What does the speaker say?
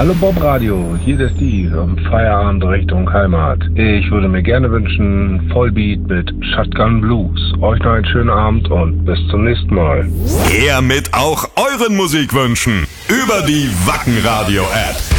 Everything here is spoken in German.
Hallo Bob Radio, hier der Steve am Feierabend Richtung Heimat. Ich würde mir gerne wünschen Vollbeat mit Shotgun Blues. Euch noch einen schönen Abend und bis zum nächsten Mal. Her mit auch euren Musikwünschen über die Wacken Radio App.